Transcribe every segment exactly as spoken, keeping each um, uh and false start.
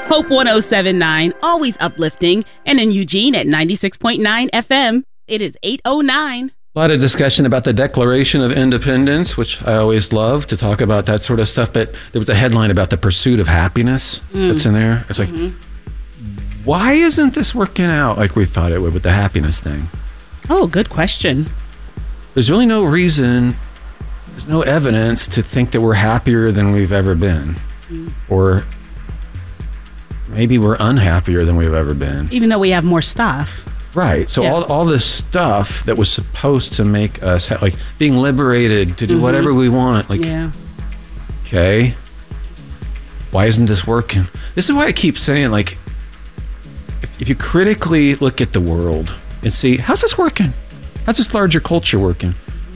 Hope one oh seven point nine, always uplifting, and in Eugene at ninety-six point nine F M. It is eight oh nine. A lot of discussion about the Declaration of Independence, which I always love to talk about that sort of stuff. But there was a headline about the pursuit of happiness mm. that's in there. It's like, mm-hmm. why isn't this working out like we thought it would with the happiness thing? Oh, good question. There's really no reason, there's no evidence to think that we're happier than we've ever been. Mm. Or maybe we're unhappier than we've ever been. Even though we have more stuff. Right. So yeah. all all this stuff that was supposed to make us, ha- like being liberated to do mm-hmm. whatever we want. Like, yeah. okay, why isn't this working? This is why I keep saying, like, if, if you critically look at the world and see, how's this working? How's this larger culture working?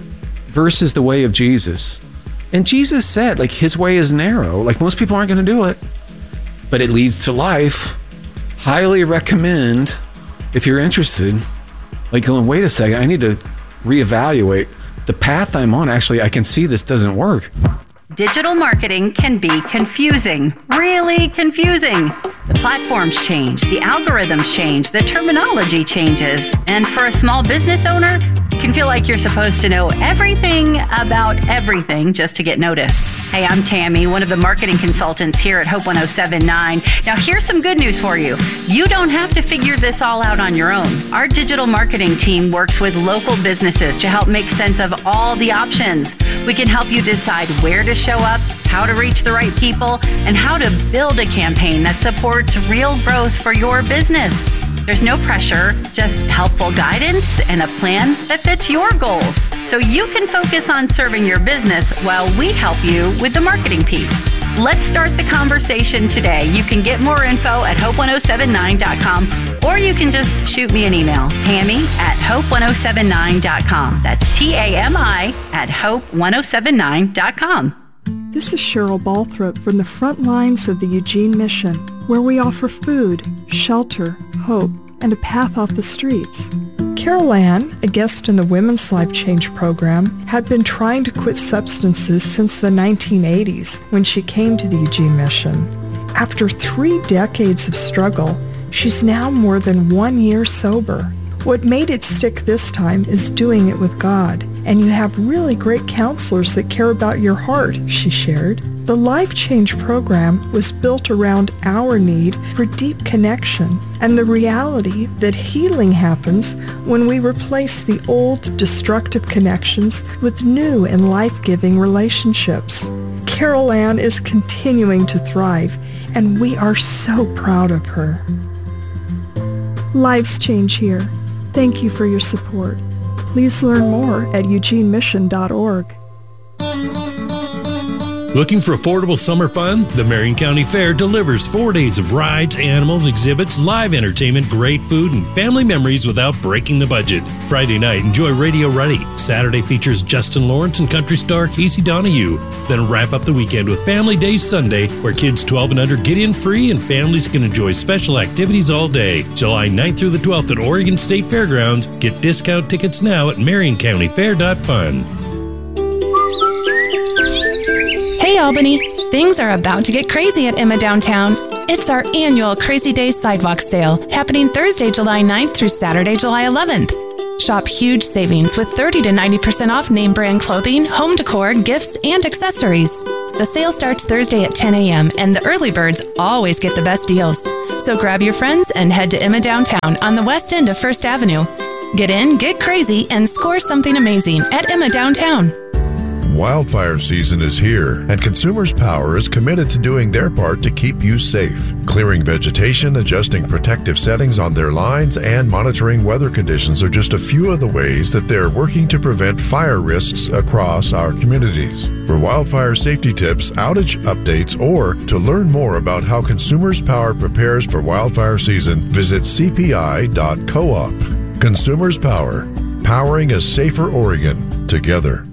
Versus the way of Jesus. And Jesus said, like, his way is narrow. Like, most people aren't going to do it. But it leads to life. Highly recommend, if you're interested, like going, wait a second, I need to reevaluate the path I'm on. Actually, I can see this doesn't work. Digital marketing can be confusing, really confusing. The platforms change, the algorithms change, the terminology changes. And for a small business owner, it can feel like you're supposed to know everything about everything just to get noticed. Hey, I'm Tammy, one of the marketing consultants here at Hope one oh seven point nine. Now, here's some good news for you. You don't have to figure this all out on your own. Our digital marketing team works with local businesses to help make sense of all the options. We can help you decide where to show up, how to reach the right people, and how to build a campaign that supports real growth for your business. There's no pressure, just helpful guidance and a plan that fits your goals. So you can focus on serving your business while we help you with the marketing piece. Let's start the conversation today. You can get more info at hope one oh seven nine dot com, or you can just shoot me an email, Tammy at hope one oh seven nine dot com. That's T A M I at hope one oh seven nine dot com. This is Cheryl Balthrop from the front lines of the Eugene Mission, where we offer food, shelter, hope, and a path off the streets. Carol Ann, a guest in the Women's Life Change program, had been trying to quit substances since the nineteen eighties when she came to the Eugene Mission. After three decades of struggle, she's now more than one year sober. What made it stick this time is doing it with God, and you have really great counselors that care about your heart, she shared. The Life Change program was built around our need for deep connection and the reality that healing happens when we replace the old destructive connections with new and life-giving relationships. Carol Ann is continuing to thrive, and we are so proud of her. Lives change here. Thank you for your support. Please learn more at eugene mission dot org. Looking for affordable summer fun? The Marion County Fair delivers four days of rides, animals, exhibits, live entertainment, great food, and family memories without breaking the budget. Friday night, enjoy Radio Ready. Saturday features Justin Lawrence and country star Casey Donahue. Then wrap up the weekend with Family Days Sunday, where kids twelve and under get in free and families can enjoy special activities all day. July ninth through the twelfth at Oregon State Fairgrounds. Get discount tickets now at marion county fair dot fun. Hey Albany, things are about to get crazy at Emma Downtown. It's our annual Crazy Days Sidewalk Sale, happening Thursday, July ninth through Saturday, July eleventh. Shop huge savings with thirty to ninety percent off name brand clothing, home decor, gifts, and accessories. The sale starts Thursday at ten a.m. and the early birds always get the best deals. So grab your friends and head to Emma Downtown on the west end of First Avenue. Get in, get crazy, and score something amazing at Emma Downtown. Wildfire season is here, and Consumers Power is committed to doing their part to keep you safe. Clearing vegetation, adjusting protective settings on their lines, and monitoring weather conditions are just a few of the ways that they're working to prevent fire risks across our communities. For wildfire safety tips, outage updates, or to learn more about how Consumers Power prepares for wildfire season, visit c p i dot coop. Consumers Power, powering a safer Oregon together.